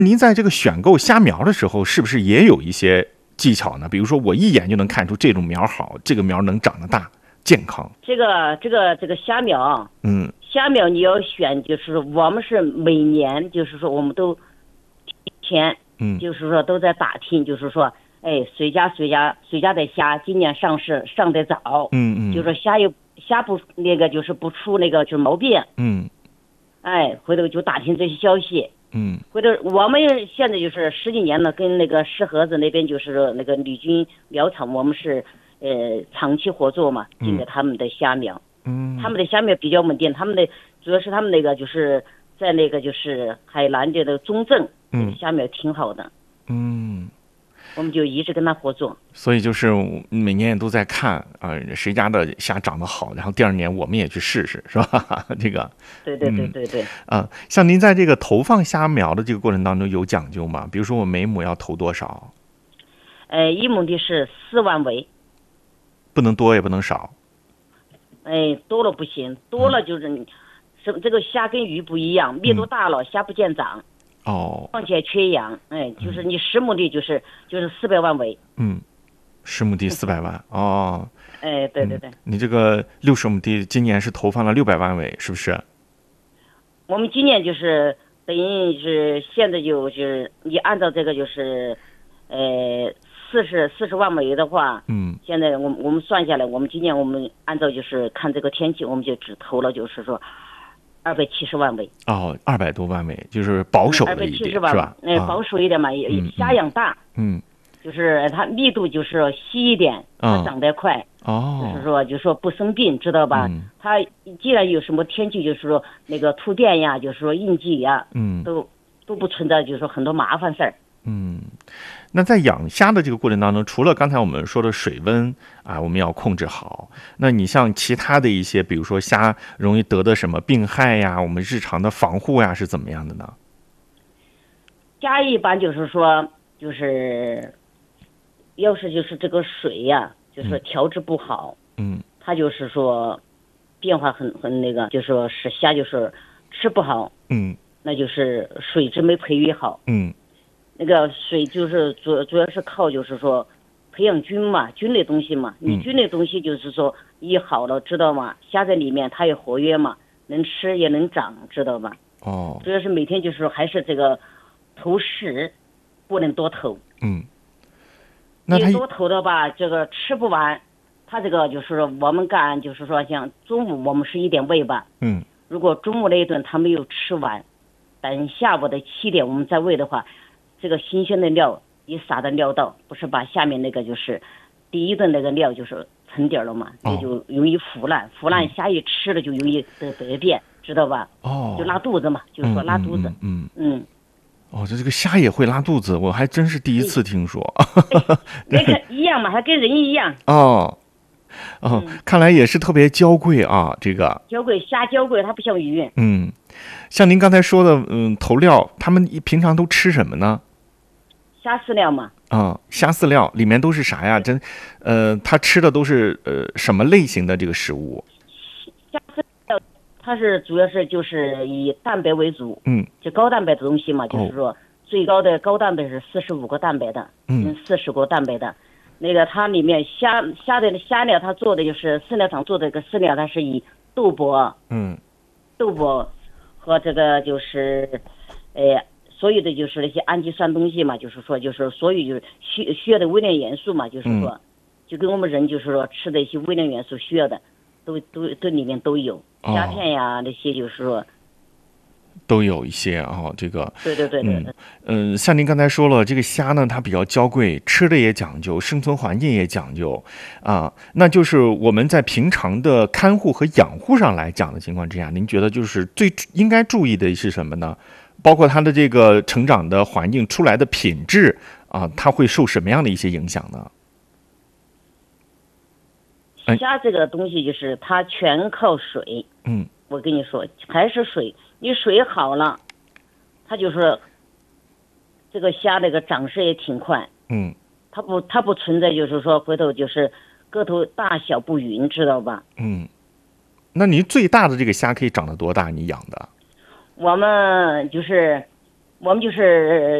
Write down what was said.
您在这个选购虾苗的时候，是不是也有一些技巧呢？比如说，我一眼就能看出这种苗好，这个苗能长得大、健康。 这个虾苗，虾苗你要选，就是我们是每年，就是说我们都提前，就是说都在打听，就是说，哎，谁家的虾今年上市上得早，就是说虾不那个就是不出那个就是毛病，哎，回头就打听这些消息。回头我们现在就是十几年了，跟那个石河子那边就是那个李军苗场，我们是长期合作嘛，进的他们的虾苗，他们的虾苗比较稳定，他们的主要是他们那个就是在那个就是海南的中正，虾苗挺好的，我们就一直跟他合作。 所以就是每年也都在看谁家的虾长得好，然后第二年我们也去试试，是吧？这个对。 像您在这个投放虾苗的这个过程当中有讲究吗？比如说我每亩要投多少？ 一亩地是4万围， 不能多也不能少。 多了不行，多了就是这个虾跟鱼不一样，密度大了虾不见长。况且缺氧，就是你10亩地就是400万围 ，10亩地400万对。 你这个60亩地今年是投放了600万围，是不是？ 我们今年就是等于是现在就是你按照这个就是40万围的话，现在我们算下来，我们今年我们按照就是看这个天气，我们就只投了就是说270万围。 200多万围，就是保守了一点，是吧？ 保守一点嘛，虾养大，就是它密度就是稀一点，它长得快，就是说不生病，知道吧？它既然有什么天气，就是说那个突变呀，就是说应季呀，都不存在，就是说很多麻烦事儿。 那在养虾的这个过程当中，除了刚才我们说的水温我们要控制好，那你像其他的一些，比如说虾容易得的什么病害呀，我们日常的防护呀是怎么样的呢？ 虾一般就是说，就是要是就是这个水呀，就是调制不好，它就是说变化很那个，就是说使虾就是吃不好，那就是水质没培育好，那个水就是主要是靠就是说培养菌嘛，菌类东西嘛，你菌类东西就是说一好了，知道吗？虾在里面它也活跃嘛，能吃也能长，知道吧？主要是每天就是说还是这个投食不能多投， 那你多投的吧，这个吃不完，它这个就是说我们干就是说像中午我们是1点喂吧，如果中午那一顿它没有吃完，等下午的7点我们再喂的话，这个新鲜的料一撒到料道，不是把下面那个就是第一顿那个料就是沉底了嘛，这就容易腐烂，虾一吃了就容易得便，知道吧？就拉肚子嘛，就是说拉肚子。 这个虾也会拉肚子，我还真是第一次听说。 那个一样嘛，它跟人一样。 看来也是特别娇贵啊，这个虾娇贵，它不像鱼。 像您刚才说的，投料，他们平常都吃什么呢？ 虾饲料嘛。 虾饲料里面都是啥呀？它吃的都是什么类型的这个食物？ 虾饲料它是主要是就是以蛋白为主，就高蛋白的东西嘛，就是说最高的高蛋白是45个蛋白的，40个蛋白的。那个它里面虾的虾料，它做的就是饲料厂做的一个饲料，它是以豆粕，豆粕和这个就是所有的就是那些氨基酸东西嘛，就是说就是所有就是需要的微量元素嘛，就是说就跟我们人就是说吃的一些微量元素需要的都里面都有，虾片呀那些就是说都有一些这个对。 像您刚才说了，这个虾呢，它比较娇贵，吃的也讲究，生存环境也讲究那就是我们在平常的看护和养护上来讲的情况之下，您觉得就是最应该注意的是什么呢？包括它的这个成长的环境出来的品质它会受什么样的一些影响呢？ 虾这个东西就是它全靠水，我跟你说还是水，你水好了，它就是这个虾那个长势也挺快，它不存在就是说回头就是个头大小不匀，知道吧？ 那您最大的这个虾可以长得多大？你养的？ 我们就是我们就是